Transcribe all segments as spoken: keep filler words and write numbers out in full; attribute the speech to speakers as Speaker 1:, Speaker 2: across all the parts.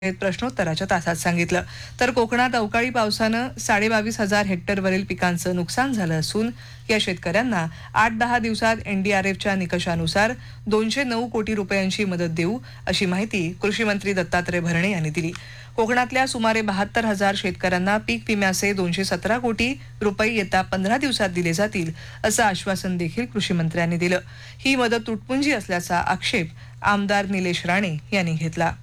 Speaker 1: प्रश्नोत्तराच्या तासात सांगितलं. तर कोकणात अवकाळी पावसानं साडेबावीस हजार हेक्टरवरील पिकांचं नुकसान झालं असून या शेतकऱ्यांना आठ दहा दिवसात एनडीआरएफच्या निकषानुसार दोनशे नऊ कोटी रुपयांची मदत देऊ अशी माहिती कृषी मंत्री दत्तात्रय भरणे यांनी दिली. कोकणातल्या सुमारे बहात्तर हजार शेतकऱ्यांना पीक विम्याचे दोनशे सतरा कोटी रुपये येत्या पंधरा दिवसात दिले जातील असं आश्वासन देखील कृषी मंत्र्यांनी दिलं. ही मदत तुटपुंजी असल्याचा आक्षेप आमदार निलेश राणे यांनी घेतला.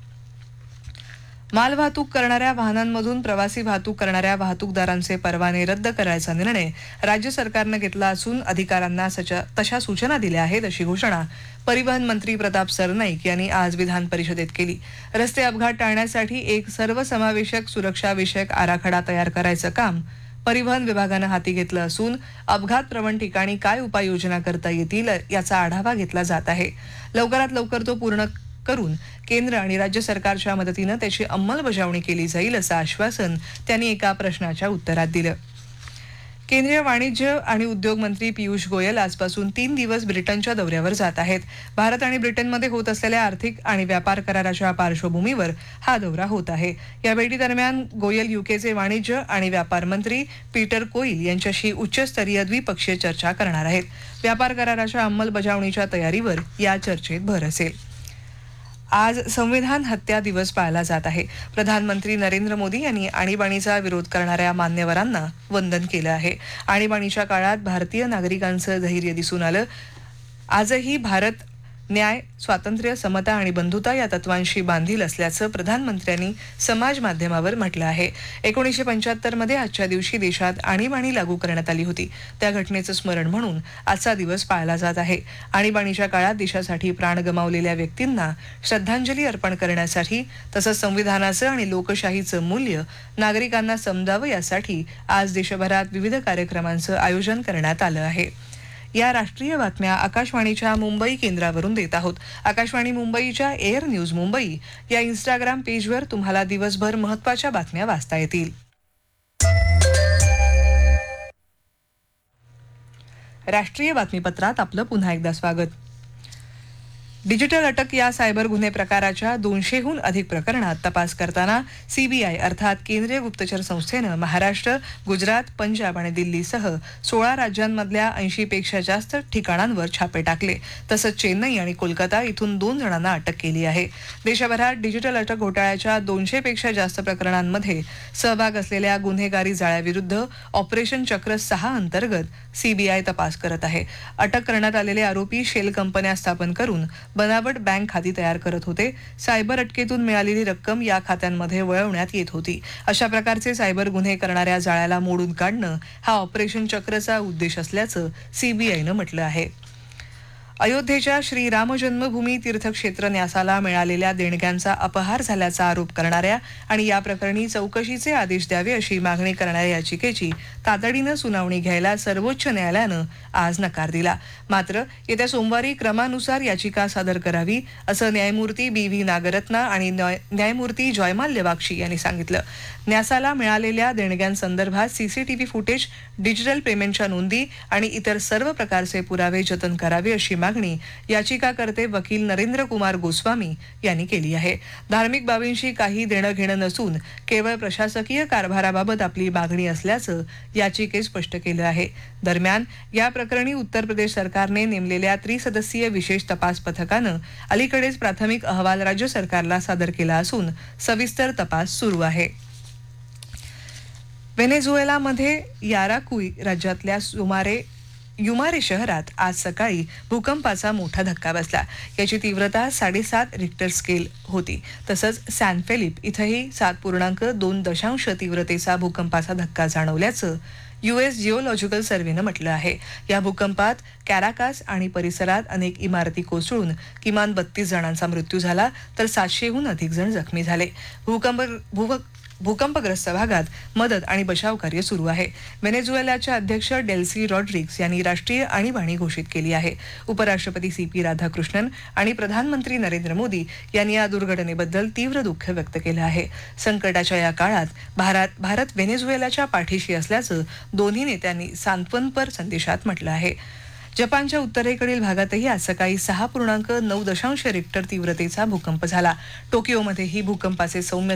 Speaker 1: मालवाहतूक करणाऱ्या वाहनांमधून प्रवासी वाहतूक करणाऱ्या वाहतूकदारांचे परवाने रद्द करायचा निर्णय राज्य सरकारनं घेतला असून अधिकाऱ्यांना तशा सूचना दिल्या आहेत अशी घोषणा परिवहन मंत्री प्रताप सरनाईक यांनी आज विधान परिषदेत केली. रस्ते अपघात टाळण्यासाठी एक सर्वसमावेशक सुरक्षा विषयक आराखडा तयार करायचं काम परिवहन विभागानं हाती घेतलं असून अपघात प्रवण ठिकाणी काय उपाययोजना करता येतील याचा आढावा घेतला जात आहे. लवकरात लवकर तो पूर्ण करून केंद्र आणि राज्य सरकारच्या मदतीनं त्याची अंमलबजावणी केली जाईल असं आश्वासन त्यांनी एका प्रश्नाच्या उत्तरात दिलं. केंद्रीय वाणिज्य आणि उद्योग मंत्री पियुष गोयल आजपासून तीन दिवस ब्रिटनच्या दौऱ्यावर जात आहेत. भारत आणि ब्रिटनमध्ये होत असलेल्या आर्थिक आणि व्यापार कराराच्या पार्श्वभूमीवर हा दौरा होत आहे. या भेटीदरम्यान गोयल युकेचे वाणिज्य आणि व्यापार मंत्री पीटर कोईल यांच्याशी उच्चस्तरीय द्विपक्षीय चर्चा करणार आहेत. व्यापार कराराच्या अंमलबजावणीच्या तयारीवर या चर्चेत भर असेल. आज संविधान हत्या दिवस पाळला जात आहे. प्रधानमंत्री नरेंद्र मोदी यांनी आणीबाणीचा विरोध करणाऱ्या मान्यवरांना वंदन केलं आहे. आणीबाणीच्या काळात भारतीय नागरिकांचं धैर्य दिसून आलं. आजही भारत न्याय, स्वातंत्र्य, समता आणि बंधुता या तत्वांशी बांधील असल्याचं प्रधानमंत्र्यांनी समाज माध्यमावर म्हटलं आहे. एकोणीसशे पंच्याहत्तर मध्ये आजच्या दिवशी देशात आणीबाणी लागू करण्यात आली होती. त्या घटनेचं स्मरण म्हणून आजचा दिवस पाळला जात आहे. आणीबाणीच्या काळात देशासाठी प्राण गमावलेल्या व्यक्तींना श्रद्धांजली अर्पण करण्यासाठी तसंच संविधानाचं आणि लोकशाहीचं मूल्य नागरिकांना समजावं यासाठी आज देशभरात विविध कार्यक्रमांचं आयोजन करण्यात आलं आहे. या राष्ट्रीय बातम्या आकाशवाणीच्या मुंबई केंद्रावरून देत आहोत. आकाशवाणी मुंबईच्या एअर न्यूज मुंबई या इंस्टाग्राम पेजवर तुम्हाला दिवसभर महत्त्वाच्या बातम्या वाचता येतील. राष्ट्रीय बातमीपत्रात आपलं पुन्हा एकदा स्वागत. डिजिटल अटक या सायबर गुन्हे प्रकाराच्या दोनशेहून अधिक प्रकरणात तपास करताना सीबीआय अर्थात केंद्रीय गुप्तचर संस्थेनं महाराष्ट्र, गुजरात, पंजाब आणि दिल्लीसह सोळा राज्यांमधल्या ऐंशी पेक्षा जास्त ठिकाणांवर छापे टाकले. तसंच चेन्नई आणि कोलकाता इथून दोन जणांना अटक केली आहे. देशभरात डिजिटल अटक घोटाळ्याच्या दोनशे पेक्षा जास्त प्रकरणांमध्ये सहभाग असलेल्या गुन्हेगारी जाळ्याविरुद्ध ऑपरेशन चक्र सहा अंतर्गत सीबीआय तपास करत आहे. अटक करण्यात आलेले आरोपी शेल कंपन्या स्थापन करून बनावट बँक खाती तयार करत होते. सायबर अटकेतून मिळालेली रक्कम या खात्यांमध्ये वळवण्यात येत होती. अशा प्रकारचे सायबर गुन्हे करणाऱ्या जाळ्याला मोडून काढणं हा ऑपरेशन चक्रचा उद्देश असल्याचं सीबीआयनं म्हटलं आहे. अयोध्येच्या श्रीराम जन्मभूमी तीर्थक्षेत्र न्यासाला मिळालेल्या देणग्यांचा अपहार झाल्याचा आरोप करणाऱ्या आणि या प्रकरणी चौकशीचे आदेश द्यावे अशी मागणी करणाऱ्या याचिकेची तातडीनं सुनावणी घ्यायला सर्वोच्च न्यायालयानं आज नकार दिला. मात्र येत्या सोमवारी क्रमानुसार याचिका सादर करावी असं न्यायमूर्ती बी व्ही नागरत्ना आणि न्यायमूर्ती जयमाल्य बागची यांनी सांगितलं. न्यासाला मिळालेल्या देणग्यांसंदर्भात सीसीटीव्ही फुटेज, डिजिटल पेमेंटच्या नोंदी आणि इतर सर्व प्रकारचे पुरावे जतन करावे अशी मागणी याचिकाकर्ते वकील नरेंद्र कुमार गोस्वामी यांनी केली आहे. धार्मिक बाबींशी काही देणं घेणं नसून केवळ प्रशासकीय कारभाराबाबत आपली मागणी असल्याचं याचिकेत स्पष्ट केलं आहे. दरम्यान या प्रकरणी उत्तर प्रदेश सरकारने नेमलेल्या त्रिसदस्यीय विशेष तपास पथकानं अलीकडेच प्राथमिक अहवाल राज्य सरकारला सादर केला असून सविस्तर तपास सुरू आहे. व्हेनेझुएलामध्ये याराकुई राज्यातल्या सुमारे युमारे शहरात आज सकाळी भूकंपाचा मोठा धक्का बसला. याची तीव्रता साडेसात रिक्टर स्केल होती. तसंच सॅन फेलिप इथंही सात पूर्णांक दोन दशांश तीव्रतेचा भूकंपाचा धक्का जाणवल्याचं युएस जिओलॉजिकल सर्व्हेनं म्हटलं आहे. या भूकंपात कॅराकास आणि परिसरात अनेक इमारती कोसळून किमान बत्तीस जणांचा मृत्यू झाला तर सातशेहून अधिक जण जखमी झाले. भूकंप भू भूकंपग्रस्त भागात मदत आणि बचाव कार्य सुरू आहे. व्हेनेझुएलाच्या अध्यक्ष डेल्सी रॉड्रिग्स यांनी राष्ट्रीय आणीबाणी घोषित केली आहे. उपराष्ट्रपती सी पी राधाकृष्णन आणि प्रधानमंत्री नरेंद्र मोदी यांनी या दुर्घटनेबद्दल तीव्र दुःख व्यक्त केलं आहे. संकटाच्या या काळात भारत भारत व्हेनेझुएलाच्या पाठीशी असल्याचं दोन्ही नेत्यांनी सांत्वनपर संदेशात म्हटलं आहे. जपानच्या उत्तरेकडील भागातही आज सकाळी सहा पूर्णांक नऊ दशांश रिक्टर तीव्रतेचा भूकंप झाला. टोकियोमध्ये ही भूकंपाचे सौम्य